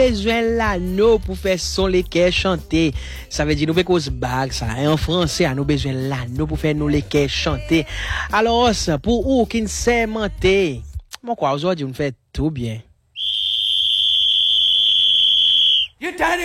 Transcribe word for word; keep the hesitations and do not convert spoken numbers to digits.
besoin l'anneau pour faire son les cœurs chanter. Ça veut dire nous cause bague ça. En français, nous besoin l'anneau pour faire nous les cœurs chanter. Alors, pour ou qui ne sait mentir. Mon quoi aujourd'hui on fait tout bien. You